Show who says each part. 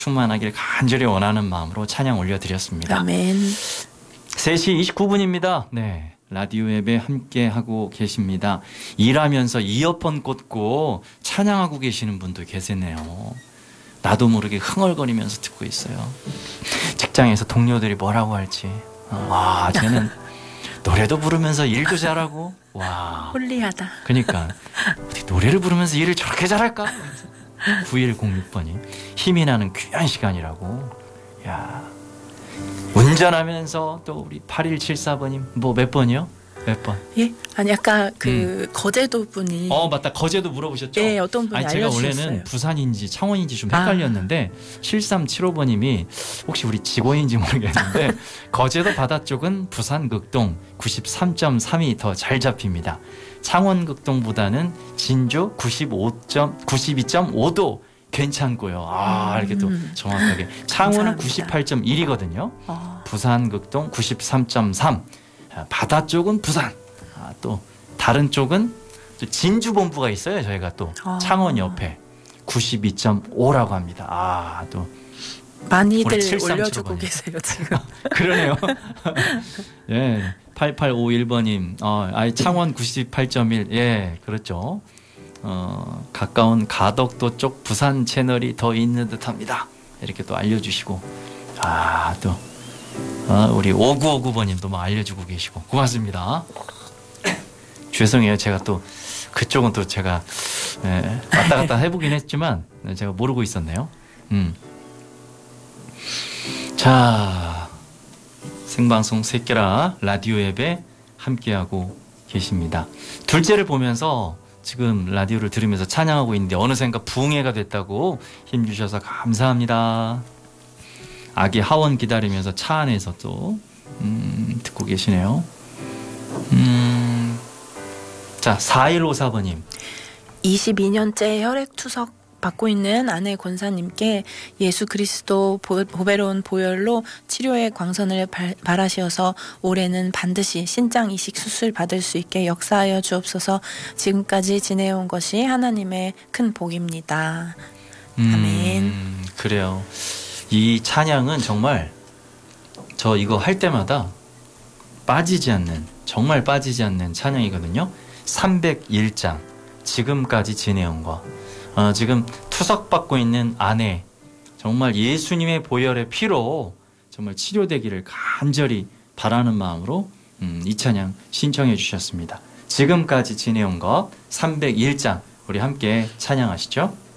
Speaker 1: 충만하길 간절히 원하는 마음으로 찬양 올려드렸습니다.
Speaker 2: 아멘.
Speaker 1: 3시 29분입니다. 네, 라디오 앱에 함께하고 계십니다. 일하면서 이어폰 꽂고 찬양하고 계시는 분도 계시네요. 나도 모르게 흥얼거리면서 듣고 있어요. 직장에서 동료들이 뭐라고 할지. 와, 쟤는 노래도 부르면서 일도 잘하고. 와,
Speaker 2: 홀리하다.
Speaker 1: 그러니까 어떻게 노래를 부르면서 일을 저렇게 잘할까? 9106번이 힘이 나는 귀한 시간이라고. 야, 운전하면서 또 우리 8174번님 뭐 몇 번이요? 몇 번?
Speaker 2: 예? 아니 아까 거제도 분이
Speaker 1: 맞다. 거제도 물어보셨죠?
Speaker 2: 네, 어떤 분이
Speaker 1: 제가
Speaker 2: 알려주셨어요.
Speaker 1: 원래는 부산인지 창원인지 좀 헷갈렸는데 7375번님이 혹시 우리 직원인지 모르겠는데 거제도 바다 쪽은 부산 극동 93.3이 더 잘 잡힙니다. 창원 극동보다는 진주 92.5도 괜찮고요. 이렇게 또 정확하게. 창원은 98.1이거든요. 부산 극동 93.3. 바다 쪽은 부산. 또 다른 쪽은 또 진주 본부가 있어요. 저희가 또 창원 옆에 92.5라고 합니다. 또
Speaker 2: 많이들 올려주고 계세요 지금.
Speaker 1: 그러네요. 예, 8851번님, 창원 98.1, 예, 그렇죠. 가까운 가덕도 쪽 부산 채널이 더 있는 듯합니다. 이렇게 또 알려주시고, 또 우리 5959번님도 뭐 알려주고 계시고 고맙습니다. 죄송해요. 제가 또 그쪽은 또 제가 왔다 갔다 해보긴 했지만 제가 모르고 있었네요. 자, 생방송 새끼라 라디오 앱에 함께하고 계십니다. 둘째를 보면서 지금 라디오를 들으면서 찬양하고 있는데 어느샌가 부흥회가 됐다고 힘주셔서 감사합니다. 아기 하원 기다리면서 차 안에서 또 듣고 계시네요. 자, 4154번님.
Speaker 2: 22년째 혈액투석 받고 있는 아내 권사님께 예수 그리스도 보배로운 보혈로 치료의 광선을 바라시어서 올해는 반드시 신장 이식 수술 받을 수 있게 역사하여 주옵소서. 지금까지 지내온 것이 하나님의 큰 복입니다. 아멘.
Speaker 1: 그래요. 이 찬양은 정말 저 이거 할 때마다 빠지지 않는, 정말 빠지지 않는 찬양이거든요. 301장 지금까지 지내온 것. 지금 투석받고 있는 아내, 정말 예수님의 보혈의 피로 정말 치료되기를 간절히 바라는 마음으로 이 찬양 신청해 주셨습니다. 지금까지 지내온 것 301장 우리 함께 찬양하시죠.